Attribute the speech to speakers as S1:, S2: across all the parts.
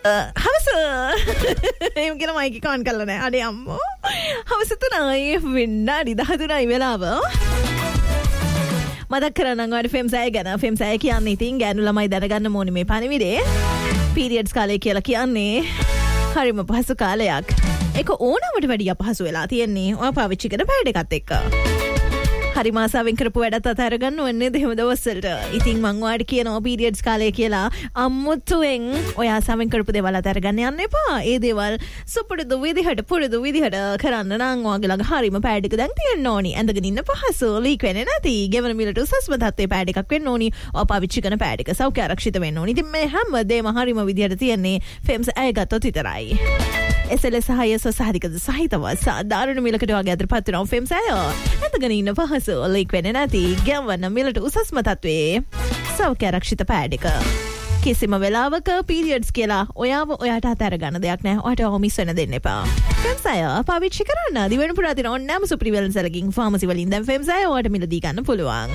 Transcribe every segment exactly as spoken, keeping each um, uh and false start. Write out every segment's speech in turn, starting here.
S1: හවස එම් කියලා මයික් එක ඔන් කරලා නැහැ. අනේ අම්මෝ. හවස තුනයි විනාඩි දහතුනයි වෙලාව. මතක් කරන්නම් ඔයාලට ෆෙම් සය ගැන. ෆෙම් සය කියන්නේ ඉතින් ගෑනු ළමයි දැනගන්න ඕනේ මේ පණිවිඩේ. පීරියඩ්ස් කාලය කියලා කියන්නේ හරිම පහසු කාලයක්. ඒක ඕනෑමට වැඩිය අපහසු වෙලා තියෙන්නේ ඔය පාවිච්චි කරන පැඩ් එකත් එක්ක. හරි මාසාවෙන් කරපු වැඩත් අතහැර ගන්න ඕනේ දෙහිම දවස්වලට. ඉතින් මං ඔයාලට කියනවා පීරියඩ්ස් කාලය කියලා අම්මුතුවෙන් ඔය ආසාවෙන් කරපු දේවල් අතහැර ගන්න යන්න එපා. ඒ දේවල් සුපුරුදු විදිහට පුරුදු විදිහට කරන්න නම් ඔයාගේ ළඟ හරිම පැඩ් එක දැන් තියෙන්න ඕනි. ඇඳගෙන ඉන්න පහසු, ලීක් වෙන්නේ නැති, ගෙවන මිලට උසස්ම තත්ත්වයේ පැඩ් එකක් වෙන්න ඕනි. ඔය පාවිච්චි කරන පැඩ් එක සෞඛ්‍ය ආරක්ෂිත වෙන්න ඕනි. ඉතින් මේ හැම දෙම හරිම විදිහට තියෙන්නේ ෆෙම්ස් ඇය ගත්තොත් විතරයි. එස් එල් එස් සහාය සහතිකද සහිතව සාධාරණ මිලකට වගේ අතර පත් වෙනවා ෆෙම්ස් ඇය. ඇඳගෙන ඉන්න පහසු, ලීක් වෙන්නේ නැති, ගෙවන මිලට උසස්ම තත්ත්වයේ සෞඛ්‍ය ආරක්ෂිත පැඩ් එක. කිසිම වෙලාවක පීරියඩ්ස් කියලා ඔයාව ඔයාට අතහැර ගන්න දෙයක් නැහැ. ඔයාට ඔහොම මිස් වෙන්න දෙන්න එපා. ෆෙම්ස් ඇය පාවිච්චි කරන්න. දිවෙන පුරා තියෙන ඕනෑම සුපිරිවෙලන් සැලකින් ෆාමසි වලින් දැන් ෆෙම්ස් ඇය ඔයාට මිලදී ගන්න පුළුවන්.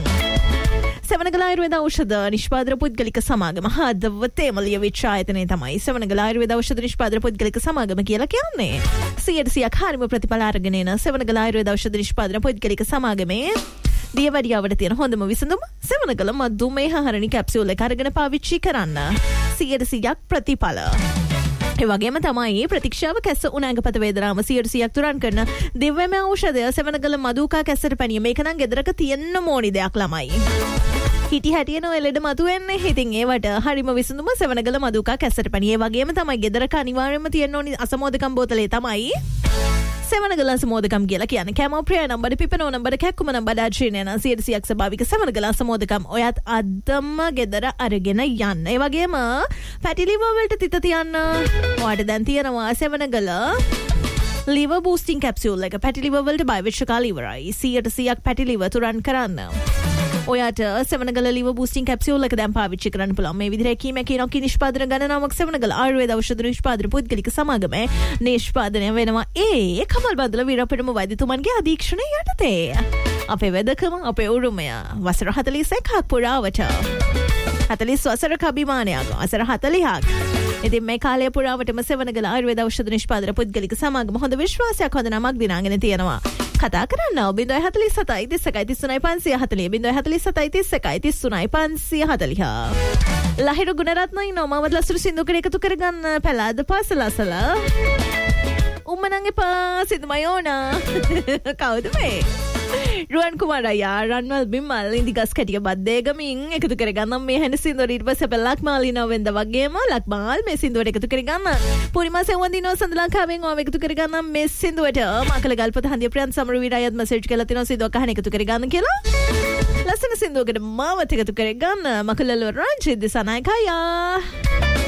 S1: සෙවනගල ආයුර්වේද ඖෂධ නිෂ්පාදන පුද්ගලික සමාගම හදවතේම ලියවිච්ච ආයතනය තමයි සෙවනගල ආයුර්වේද ඖෂධ නිෂ්පාදන පුද්ගලික සමාගම කියලා කියන්නේ. සියයට සියයක් හරිම ප්‍රතිඵල අරගෙන එන සෙවනගල ආයුර්වේද ඖෂධ නිෂ්පාදන පුද්ගලික සමාගමේ දියවැඩියාවට තියෙන හොඳම විසඳුම සෙවනගල මධුමේහ හරණි කැප්සියුල් එක අරගෙන පාවිච්චි කරන්න. සියයට සියයක් ප්‍රතිඵල. ඒ වගේම තමයි ප්‍රතික්ෂේප කැස්ස උණැඟපත වේදනාව සියයට සියයක් තුරන් කරන දිව්‍යමය ඖෂධය සෙවනගල මදුකා කැස්සට පැනිය. මේක නම් ගෙදරක තියෙන්න ඕනි දෙයක් ළමයි. හිටි හැටියන එලෙඩ මතුවෙන්නේ. ඉතින් ඒවට හරිම විසඳුම සෙවනගල මදුකා කැස්සට පැනිය. ඒ වගේම තමයි ගෙදරක අනිවාර්යයෙන්ම තියෙන්න ඕනි අසමෝදකම් බෝතලේ තමයි සෙවනගල අසමෝදකම් කියලා කියන්නේ. කැමෝප්‍රියා නම්බර පිපෙනෝ නම්බර කැක්කුම නම්බර ඩාඩ්‍රීන යන සියයට සියයක් ස්වභාවික සෙවනගල අසමෝදකම් ඔයත් අදම ගෙදර අරගෙන යන්න. ඒ වගේම පැටි ලිවර් වලට තිත තියන්න. ඔයාට දැන් තියෙනවා සෙවනගල liver boosting capsule එක. පැටි ලිවර් වලට බය වෙච්ච කාලේ ඉවරයි. සියයට සියයක් පැටි ලිවර් තුරන් කරන්න. ඔයාට සෙවනගල liver boosting capsule එක දැන් පාවිච්චි කරන්න පුළුවන්. මේ විදිහට කීමේ කිනෝකී නිෂ්පාදන ගණනාවක් සෙවනගල ආයුර්වේද ඖෂධ නිෂ්පාදන පුද්ගලික සමාගමේ නිෂ්පාදනය වෙනවා. ඒ කමල් බදල වීරපෙරම වෛද්‍යතුමන්ගේ අධීක්ෂණය යටතේ. අපේ වෙදකම, අපේ උරුමය වසර හතළිස් එකක් පුරාවට හතළිස් වසරක අභිමානයක් වසර හතළිහක්. ඉතින් මේ කාලය පුරාවටම සෙවනගල ආයුර්වේද ඖෂධ නිෂ්පාදන පුද්ගලික සමාගම හොඳ විශ්වාසයක් හොඳ නමක් දිනාගෙන තියෙනවා. කතා කරන්න බිඳුවයි හතළිස් සතයි තිස් එකයි තිස් තුනයි පන්සිය හතළිහ බිඳුවයි හතළිස් සතයි තිස් එකයි තිස් තුනයි පන්සිය හතළිහ. ලහිරු ගුණරත්න ඉන්නවා මමත් ලස්සුරු සින්දුවකට එකතු කරගන්න පැලාද පාසලසල. උම්මනං එපා සිදුමයි ඕනා. කවුද මේ? රුවන් කුමාරයා රන්වල් බිම්මල් ඉන්දිගස් කැටිය බද්දේගමින් එකතු කරගන්නම් මේ හැන සින්දුවට. ඊට පස්සේ අපේ ලක්මාලිනව වෙන්ද වගේම ලක්මාල් මේ සින්දුවට එකතු කරගන්න. පුරිමා සෙවන්දිනෝ සඳ ලංකාවෙන් ඔම එකතු කරගන්නම් මේ සින්දුවට. මාකල ගල්පත හන්දිය ප්‍රියන්ත සමරවීර අයත් මෙසේජ් කරලා තිනවා සින්දුවක් අහන්න එකතු කරගන්න කියලා. ලස්සන සින්දුවකට මාවත් එකතු කරගන්න. මකලල රංජිත් දිසානායකයා